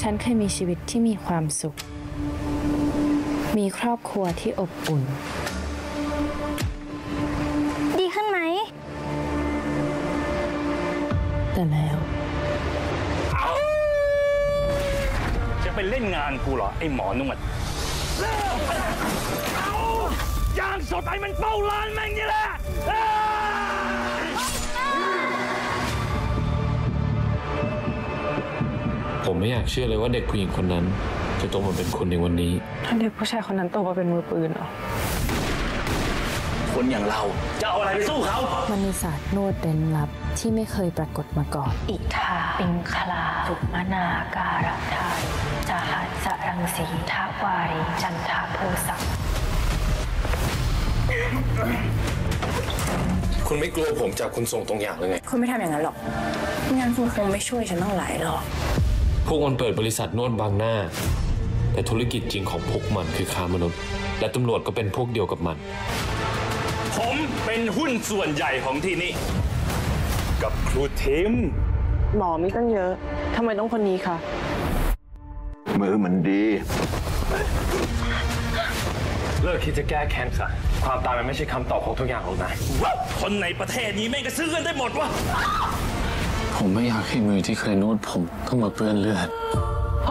ฉันเคยมีชีวิตที่มีความสุขมีครอบครัวที่อบอุ่นดีขึ้นไหมแต่แล้วจะไปเล่นงานกูเหรอไอ้หมอนวดย่างสดให้มันเฝ้าร้านแม่งนี่แหละผมไม่อยากเชื่อเลยว่าเด็กผู้หญิงคนนั้นจะโตมาเป็นคนในวันนี้ถ้าเด็กผู้ชายคนนั้นโตมาเป็นมือปืนเหรอคนอย่างเราจะเอาอะไรไปสู้เขามันมีศาสตร์นวดเร้นลับที่ไม่เคยปรากฏมาก่อนอิทาปิงคลาสุมนาการะทายจาหัสรังสีทาวารีจันทาโพสักคุณไม่กลัวผมจับคุณส่งตรงอย่างเลยไงคุณไม่ทำอย่างนั้นหรอกงานคุณคงไม่ช่วยฉันต้องหลายหรอกพวกมันเปิดบริษัทนวดบางหน้าแต่ธุรกิจจริงของพวกมันคือค้ามนุษย์และตำรวจก็เป็นพวกเดียวกับมันผมเป็นหุ้นส่วนใหญ่ของที่นี่กับครูทิมหมอมีตั้งเยอะทำไมต้องคนนี้คะมือมันดีเลิกคิดจะแก้แค้นซะความตายมันไม่ใช่คำตอบของทุกอย่างหรอกนะคนในประเทศนี้แม่งก็ซื้อกันได้หมดวะผมไม่อยากให้มือที่เคยนวดผมต้องมาเปื้อนเลือด